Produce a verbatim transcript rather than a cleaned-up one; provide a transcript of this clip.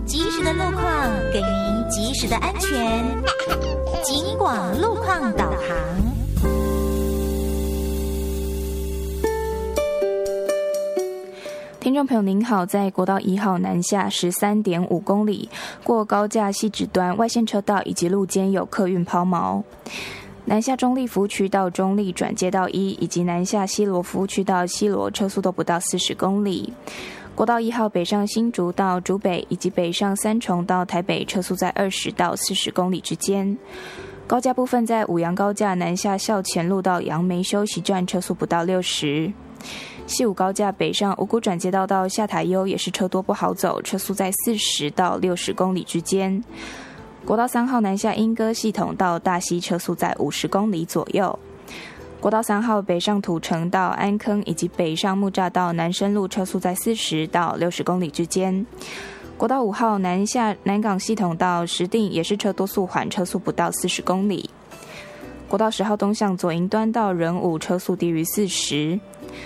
及时的路况，给您及时的安全。警广路况导航。 听众朋友您好，在国道一号南下 十三点五公里，过高架西指端外线车道以及路肩有客运抛锚。南下中立服务区到中立转接道一，以及南下西螺服务区到西螺车速都不到四十公里。国道一号北上新竹到竹北，以及北上三重到台北车速在二十到四十公里之间。高架部分在五杨高架南下校前路到杨梅休息站车速不到六十。西武高架北上五股转接道到下台优也是车多不好走，车速在四十到六十公里之间。国道三号南下莺歌系统到大溪车速在五十公里左右。国道三号北上土城到安坑以及北上木栅到南深路车速在四十到六十公里之间。国道五号南下南港系统到石碇也是车多速缓，车速不到四十公里。国道十号东向左营端到仁武车速低于四十。